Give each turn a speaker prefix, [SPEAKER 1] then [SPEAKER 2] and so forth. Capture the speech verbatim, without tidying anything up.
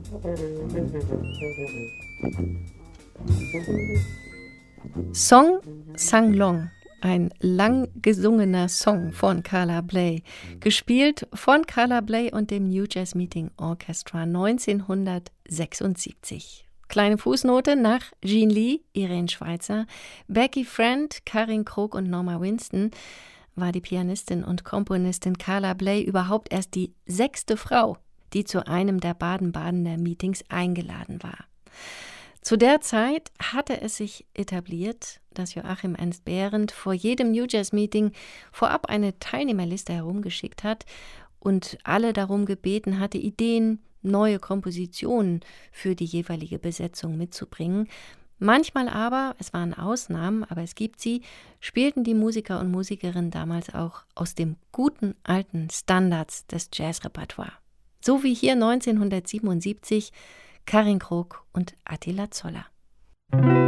[SPEAKER 1] Song Sang Long, ein lang gesungener Song von Carla Bley, gespielt von Carla Bley und dem New Jazz Meeting Orchestra neunzehnhundertsechsundsiebzig. Kleine Fußnote: nach Jean Lee, Irene Schweizer, Becky Friend, Karin Krog und Norma Winston war die Pianistin und Komponistin Carla Bley überhaupt erst die sechste Frau, die zu einem der Baden-Badener Meetings eingeladen war. Zu der Zeit hatte es sich etabliert, dass Joachim Ernst Behrendt vor jedem New Jazz Meeting vorab eine Teilnehmerliste herumgeschickt hat und alle darum gebeten hatte, Ideen, neue Kompositionen für die jeweilige Besetzung mitzubringen. Manchmal aber, es waren Ausnahmen, aber es gibt sie, spielten die Musiker und Musikerinnen damals auch aus dem guten alten Standards des Jazzrepertoire. So wie hier neunzehnhundertsiebenundsiebzig Karin Krog und Attila Zoller.